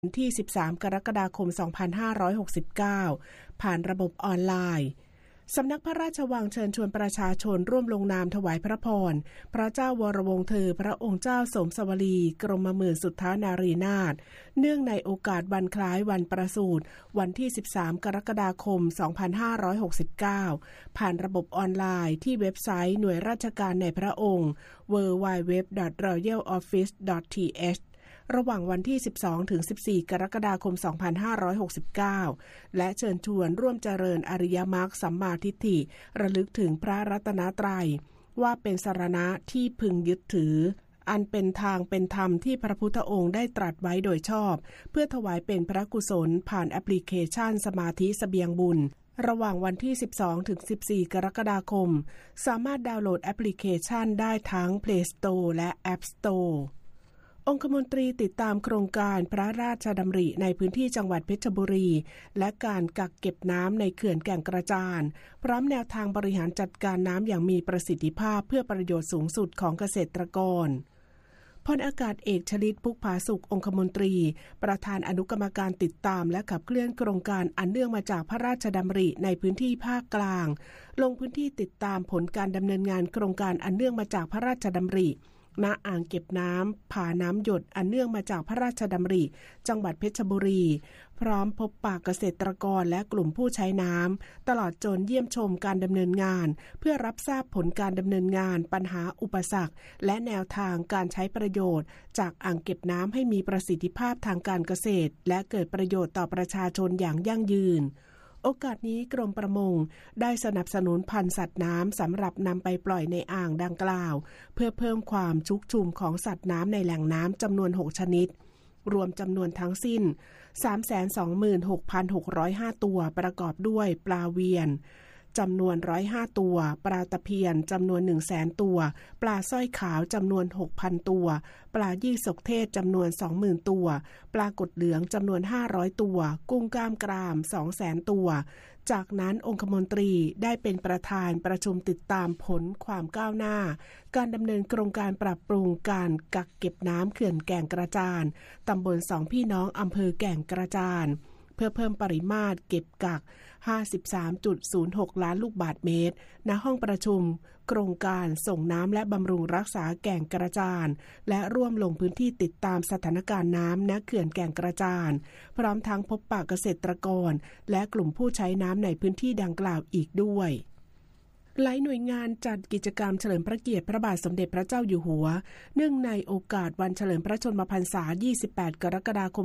วันที่13กรกฎาคม2569ผ่านระบบออนไลน์สำนักพระราชวังเชิญชวนประชาชนร่วมลงนามถวายพระพรพระเจ้าวรวงศ์เธอพระองค์เจ้าสมสวลีกรมหมื่นสุทธานารีนาถเนื่องในโอกาสวันคล้ายวันประสูติวันที่13กรกฎาคม2569ผ่านระบบออนไลน์ที่เว็บไซต์หน่วยราชการในพระองค์ www.royaloffice.thระหว่างวันที่12ถึง14กรกฎาคม2569และเชิญชวนร่วมเจริญอริยมรรคสัมมาทิฏฐิระลึกถึงพระรัตนตรัยว่าเป็นสรณะที่พึงยึดถืออันเป็นทางเป็นธรรมที่พระพุทธองค์ได้ตรัสไว้โดยชอบเพื่อถวายเป็นพระกุศลผ่านแอปพลิเคชันสมาธิเสบียงบุญระหว่างวันที่12ถึง14กรกฎาคมสามารถดาวน์โหลดแอปพลิเคชันได้ทั้ง Play Store และ App Storeองคมนตรีติดตามโครงการพระราชดำริในพื้นที่จังหวัดเพชรบุรีและการกักเก็บน้ำในเขื่อนแก่งกระจานพร้อมแนวทางบริหารจัดการน้ำอย่างมีประสิทธิภาพเพื่อประโยชน์สูงสุดของเกษตรกรพลอากาศเอกชลิต พุกผาสุของคมนตรีประธานอนุกรรมการติดตามและขับเคลื่อนโครงการอันเนื่องมาจากพระราชดำริในพื้นที่ภาคกลางลงพื้นที่ติดตามผลการดำเนินงานโครงการอันเนื่องมาจากพระราชดำริณอ่างเก็บน้ำผาน้ำหยดอันเนื่องมาจากพระราชดำริจังหวัดเพชรบุรีพร้อมพบปะเกษตรกรและกลุ่มผู้ใช้น้ำตลอดจนเยี่ยมชมการดำเนินงานเพื่อรับทราบผลการดำเนินงานปัญหาอุปสรรคและแนวทางการใช้ประโยชน์จากอ่างเก็บน้ำให้มีประสิทธิภาพทางการเกษตรและเกิดประโยชน์ต่อประชาชนอย่างยั่งยืนโอกาสนี้กรมประมงได้สนับสนุนพันธุ์สัตว์น้ำสำหรับนำไปปล่อยในอ่างดังกล่าวเพื่อเพิ่มความชุกชุมของสัตว์น้ำในแหล่งน้ำจำนวน6ชนิดรวมจำนวนทั้งสิ้น 326,605 ตัวประกอบด้วยปลาเวียนจำนวน105ตัวปลาตะเพียนจำนวน 100,000 ตัวปลาสร้อยขาวจำนวน 6,000 ตัวปลายี่สกเทศจำนวน 20,000 ตัวปลากดเหลืองจำนวน500ตัวกุ้งกล้ามกราม 200,000 ตัวจากนั้นองคมนตรีได้เป็นประธานประชุมติดตามผลความก้าวหน้าการดำเนินโครงการปรับปรุงการกักเก็บน้ำเขื่อนแก่งกระจานตำบลสองพี่น้องอำเภอแก่งกระจานเพื่อเพิ่มปริมาตรเก็บกัก 53.06 ล้านลูกบาศก์เมตรณห้องประชุมโครงการส่งน้ำและบำรุงรักษาแก่งกระจานและร่วมลงพื้นที่ติดตามสถานการณ์น้ำณเขื่อนแก่งกระจานพร้อมทั้งพบปะเกษตรกรและกลุ่มผู้ใช้น้ำในพื้นที่ดังกล่าวอีกด้วยหลายหน่วยงานจัดกิจกรรมเฉลิมพระเกียรติพระบาทสมเด็จพระเจ้าอยู่หัวเนื่องในโอกาสวันเฉลิมพระชนมพรรษา 28 กรกฎาคม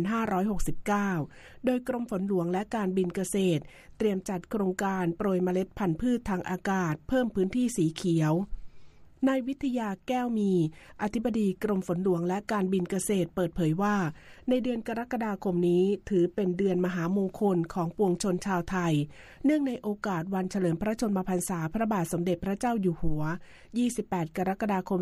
2569 โดยกรมฝนหลวงและการบินเกษตรเตรียมจัดโครงการโปรยเมล็ดพันธุ์พืชทางอากาศเพิ่มพื้นที่สีเขียวนายวิทยาแก้วมีอธิบดีกรมฝนหลวงและการบินเกษตรเปิดเผยว่าในเดือนกรกฎาคมนี้ถือเป็นเดือนมหามงคลของปวงชนชาวไทยเนื่องในโอกาสวันเฉลิมพระชนมพรรษาพระบาทสมเด็จพระเจ้าอยู่หัว 28 กรกฎาคม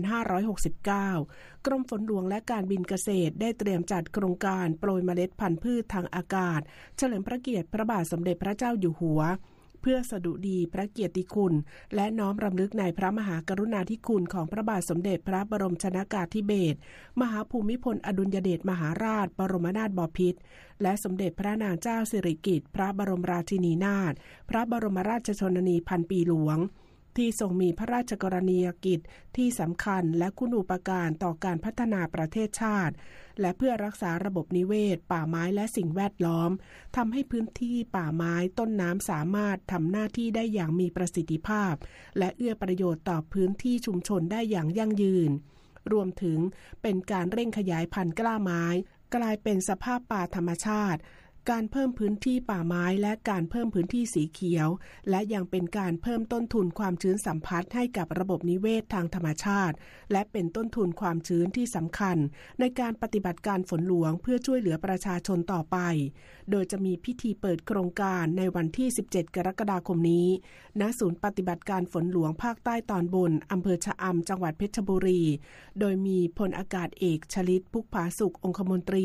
2569 กรมฝนหลวงและการบินเกษตรได้เตรียมจัดโครงการโปรยเมล็ดพันธุ์พืชทางอากาศเฉลิมพระเกียรติพระบาทสมเด็จพระเจ้าอยู่หัวเพื่อสดุดีพระเกียรติคุณและน้อมรำลึกในพระมหากรุณาธิคุณของพระบาทสมเด็จพระบรมชนกาธิเบศรมหาภูมิพลอดุลยเดชมหาราชบรมนาถบพิตรและสมเด็จพระนางเจ้าสิริกิติ์พระบรมราชินีนาถพระบรมราชชนนีพันปีหลวงที่ทรงมีพระราชกรณียกิจที่สำคัญและคุณูปการต่อการพัฒนาประเทศชาติและเพื่อรักษาระบบนิเวศป่าไม้และสิ่งแวดล้อมทำให้พื้นที่ป่าไม้ต้นน้ำสามารถทำหน้าที่ได้อย่างมีประสิทธิภาพและเอื้อประโยชน์ต่อพื้นที่ชุมชนได้อย่างยั่งยืนรวมถึงเป็นการเร่งขยายพันธุ์กล้าไม้กลายเป็นสภาพป่าธรรมชาติการเพิ่มพื้นที่ป่าไม้และการเพิ่มพื้นที่สีเขียวและยังเป็นการเพิ่มต้นทุนความชื้นสัมพัทธ์ให้กับระบบนิเวศทางธรรมชาติและเป็นต้นทุนความชื้นที่สำคัญในการปฏิบัติการฝนหลวงเพื่อช่วยเหลือประชาชนต่อไปโดยจะมีพิธีเปิดโครงการในวันที่17กรกฎาคมนี้ณศูนย์ปฏิบัติการฝนหลวงภาคใต้ตอนบนอำเภอชะอำจังหวัดเพชรบุรีโดยมีพลอากาศเอกชลิต พุกผาสุของคมนตรี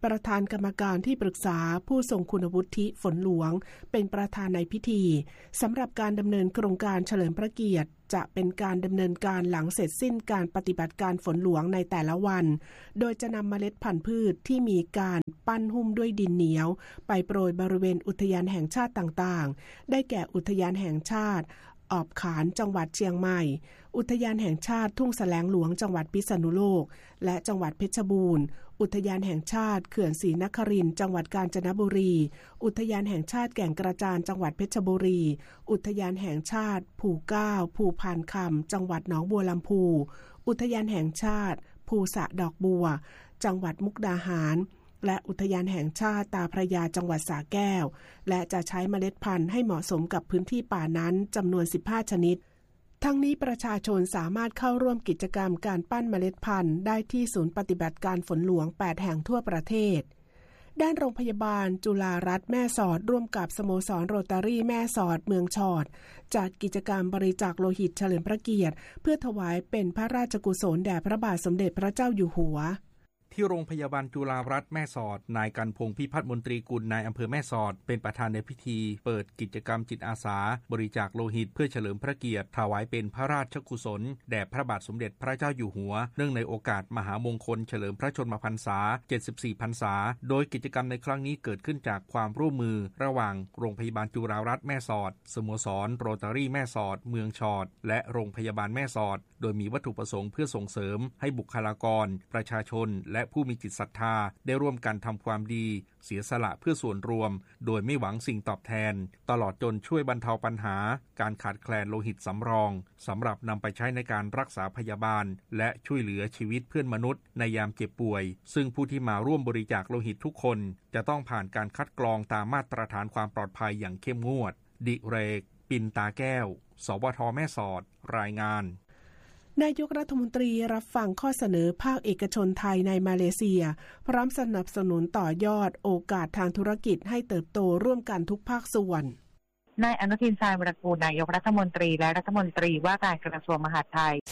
ประธานกรรมการที่ปรึกษาผู้ทรงคุณวุฒิฝนหลวงเป็นประธานในพิธีสำหรับการดำเนินโครงการเฉลิมพระเกียรติจะเป็นการดำเนินการหลังเสร็จสิ้นการปฏิบัติการฝนหลวงในแต่ละวันโดยจะนำเมล็ดพันธุ์พืชที่มีการปั้นหุ้มด้วยดินเหนียวไปโปรยบริเวณอุทยานแห่งชาติต่างๆได้แก่อุทยานแห่งชาติออบขานจังหวัดเชียงใหม่อุทยานแห่งชาติทุ่งแสลงหลวงจังหวัดพิษณุโลกและจังหวัดเพชรบูรณ์อุทยานแห่งชาติเขื่อนศรีนครินทร์จังหวัดกาญจนบุรีอุทยานแห่งชาติแก่งกระจานจังหวัดเพชรบุรีอุทยานแห่งชาติภูเก้าภูพานคำจังหวัดหนองบัวลำพูอุทยานแห่งชาติภูสะดอกบัวจังหวัดมุกดาหารและอุทยานแห่งชาติตาพระยาจังหวัดสระแก้วและจะใช้เมล็ดพันธุ์ให้เหมาะสมกับพื้นที่ป่านั้นจำนวน15ชนิดทั้งนี้ประชาชนสามารถเข้าร่วมกิจกรรมการปั้นเมล็ดพันธุ์ได้ที่ศูนย์ปฏิบัติการฝนหลวง8แห่งทั่วประเทศด้านโรงพยาบาลจุฬารัตน์แม่สอดร่วมกับสโมสรโรตารี่แม่สอดเมืองชอดจัดกิจกรรมบริจาคโลหิตเฉลิมพระเกียรติเพื่อถวายเป็นพระราชกุศลแด่พระบาทสมเด็จพระเจ้าอยู่หัวที่โรงพยาบาลจุฬารัตน์แม่สอดนายกันพงษ์พิพัฒน์มนตรีกุลนายอำเภอแม่สอดเป็นประธานในพิธีเปิดกิจกรรมจิตอาสาบริจาคโลหิตเพื่อเฉลิมพระเกียรติถวายเป็นพระราชกุศลแด่พระบาทสมเด็จพระเจ้าอยู่หัวเนื่องในโอกาสมหามงคลเฉลิมพระชนมพรรษา74พรรษาโดยกิจกรรมในครั้งนี้เกิดขึ้นจากความร่วมมือระหว่างโรงพยาบาลจุฬารัตน์แม่สอดสโมสรโรตารี่แม่สอดเมืองชอดและโรงพยาบาลแม่สอดโดยมีวัตถุประสงค์เพื่อส่งเสริมให้บุคลากรประชาชนและผู้มีจิตศรัทธาได้ร่วมกันทำความดีเสียสละเพื่อส่วนรวมโดยไม่หวังสิ่งตอบแทนตลอดจนช่วยบรรเทาปัญหาการขาดแคลนโลหิตสำรองสำหรับนำไปใช้ในการรักษาพยาบาลและช่วยเหลือชีวิตเพื่อนมนุษย์ในยามเจ็บป่วยซึ่งผู้ที่มาร่วมบริจาคโลหิตทุกคนจะต้องผ่านการคัดกรองตามมาตรฐานความปลอดภัยอย่างเข้มงวดดิเรกปินตาแก้วสวทแม่สอดรายงานนายกรัฐมนตรีรับฟังข้อเสนอภาคเอกชนไทยในมาเลเซียพร้อมสนับสนุนต่อยอดโอกาสทางธุรกิจให้เติบโตร่วมกันทุกภาคส่วนนายอนุทินชาญวิรากูลนายกรัฐมนตรีและรัฐมนตรีว่าการกระทรวงมหาดไทย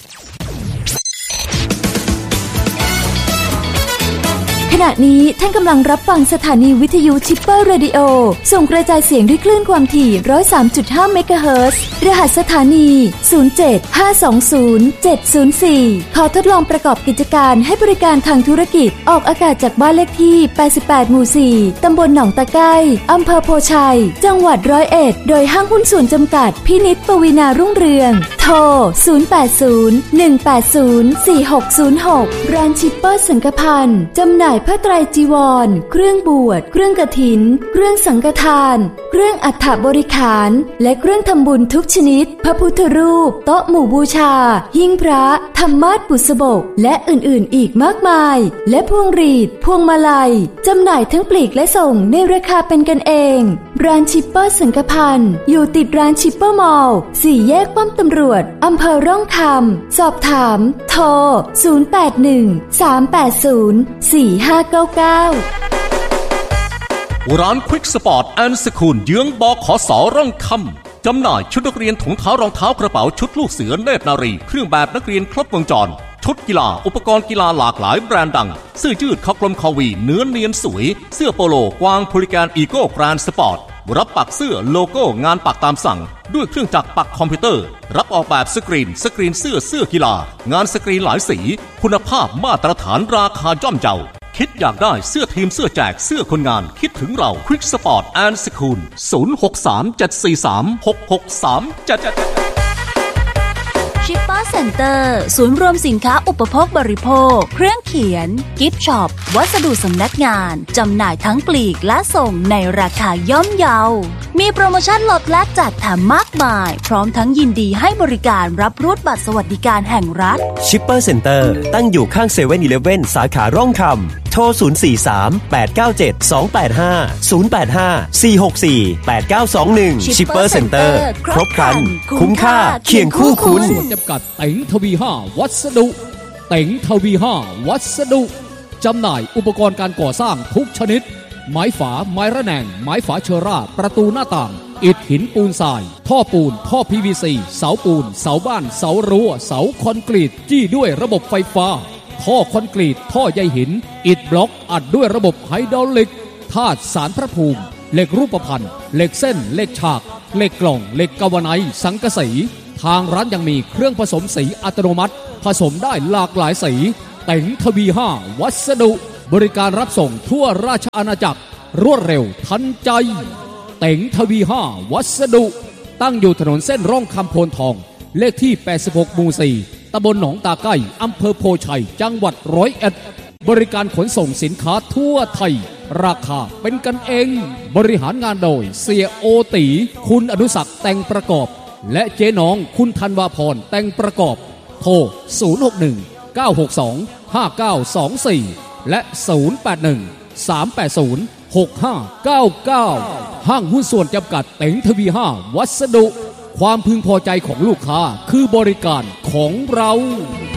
ขณะนี้ท่านกำลังรับฟังสถานีวิทยุชิปเปอร์เรดิโอส่งกระจายเสียงด้วยคลื่นความถี่ 103.5 เมกะเฮิรตซ์ รหัสสถานี 075207004 ขอทดลองประกอบกิจการให้บริการทางธุรกิจออกอากาศจากบ้านเลขที่ 88 หมู่ 4 ตำบลหนองตะไคร้อำเภอโพชัย จังหวัด101 โดยห้างหุ้นส่วนจำกัดพินิจปวีณารุ่งเรือง โทร 080-180-4606 ร้านชิปเปอร์สังฆพันธ์จำหน่ายผ้าไตรจีวรเครื่องบวชเครื่องกฐินเครื่องสังฆทานเครื่องอัฐบริขารและเครื่องทำบุญทุกชนิดพระพุทธรูปโต๊ะหมู่บูชาหิ้งพระธรรมาสน์บุษบกและอื่นๆอีกมากมายและพวงหรีดพวงมาลัยจำหน่ายทั้งปลีกและส่งในราคาเป็นกันเองร้านชิปเปอร์สังฆพันธ์อยู่ติดร้านชิปเปอร์มอลล์4แยกป้อมตำรวจอำเภอร่องคำสอบถามโทร081-380-4599 ร้านควิกสปอร์ตแอนด์สคูลเยื้องบขส.ร่องคำจำหน่ายชุดนักเรียนถุงเท้ารองเท้ากระเป๋าชุดลูกเสือเนตรนารีเครื่องแบบนักเรียนครบวงจรชุดกีฬาอุปกรณ์กีฬาหลากหลายแบรนด์ดังเสื้อยืดคอกลมคอวีเนื้อเนียนสวยเสื้อโปโลกวางโพลิแกนอีโก้แกรนด์สปอร์ตรับปักเสื้อโลโก้งานปักตามสั่งด้วยเครื่องจักรปักคอมพิวเตอร์รับออกแบบสกรีนเสื้อกีฬางานสกรีนหลายสีคุณภาพมาตรฐานราคาย่อมเยาคิดอยากได้เสื้อทีมเสื้อแจกเสื้อคนงานคิดถึงเราควิกสปอร์ตแอนด์สคูล063-743-6637 ชิปเปอร์เซ็นเตอร์ศูนย์รวมสินค้าอุปโภคบริโภคเครื่องเขียนกิฟต์ช็อปวัสดุสำนักงานจำหน่ายทั้งปลีกและส่งในราคาย่อมเยามีโปรโมชั่นลดและจัดแถมมากมายพร้อมทั้งยินดีให้บริการรับรูดบัตรสวัสดิการแห่งรัฐชิปเปอร์เซ็นเตอร์ตั้งอยู่ข้างเซเว่นอีเลฟเว่นสาขาร่องคำโทร 043-897-285-085-464-8921 ชิปเปอร์เซ็นเตอร์ครบครันคุ้มค่าเคียงคู่คุณจำกัดเต็งทวี5วัสดุเต็งทวี5วัสดุจำหน่ายอุปกรณ์การก่อสร้างทุกชนิดไม้ฝาไม้ระแนงไม้ฝาเชอร่าประตูหน้าต่างอิฐหินปูนทรายท่อปูนท่อ PVC เสาปูนเสาบ้านเสารั้วเสาคอนกรีตจี้ด้วยระบบไฟฟ้าท่อคอนกรีตท่อใยหินอิฐบล็อกอัดด้วยระบบไฮดรอลิกธาตุสารพระภูมิเหล็กรูปพรรณเหล็กเส้นเหล็กฉากเหล็กกล่องเหล็กกาวไนท์สังกะสีทางร้านยังมีเครื่องผสมสีอัตโนมัติผสมได้หลากหลายสีเต็งทวี5วัสดุบริการรับส่งทั่วราชอาณาจักรรวดเร็วทันใจเต็งทวี5วัสดุตั้งอยู่ถนนเส้นร่องคำโพนทองเลขที่86หมู่4ตำบลหนองตาใกล้อำเภอโพชัยจังหวัด101บริการขนส่งสินค้าทั่วไทยราคาเป็นกันเองบริหารงานโดยเสียโอตีคุณอนุศักดิ์แต่งประกอบและเจ๊น้องคุณธันวาพรแต่งประกอบโทร061 962 5924และ081 380 6599ห้างหุ้นส่วนจำกัดเต็งทวี5วัสดุความพึงพอใจของลูกค้าคือบริการของเรา